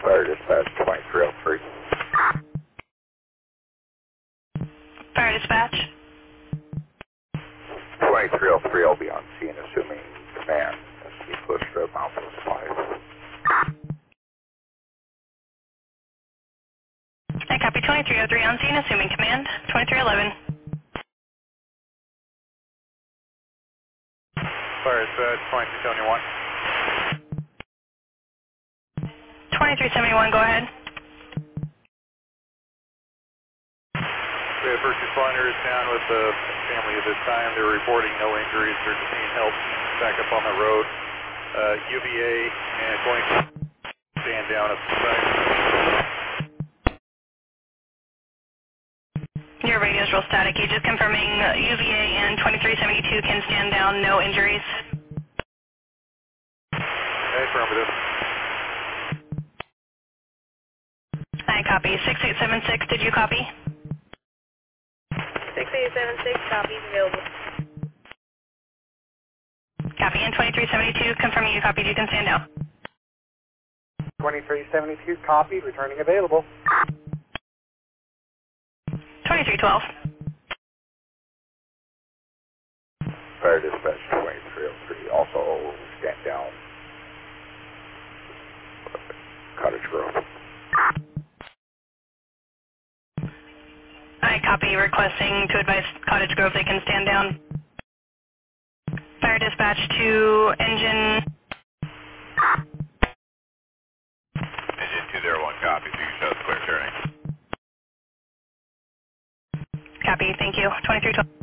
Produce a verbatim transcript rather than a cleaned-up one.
Fire dispatch twenty-three oh three. Fire dispatch. twenty-three oh three will be on scene assuming command as we push the mouth of the supplies. I copy twenty-three oh three on scene assuming command. twenty-three eleven. Fire dispatch twenty-three seventy-one. twenty-three seventy-one, go ahead. We have first responders down with the family at this time. They're reporting no injuries. They're just needing help back up on the road. Uh, U V A and going to stand down at the side. Your radio's real static. You just confirming U V A and twenty-three seventy-two can stand down, no injuries. Affirmative. I copy. six eight seven six, did you copy? six eight seven six, copies available. Copy. And twenty-three seventy-two, confirming you copied, you can stand down. twenty-three seventy-two copied, returning available. twenty-three twelve. Fire dispatch twenty-three oh three also stand down. Cottage Grove. I copy, requesting to advise Cottage Grove they can stand down. Fire dispatch to engine. Engine two zero one copy, so you can show us clear turning. Copy, thank you. twenty-three twelve.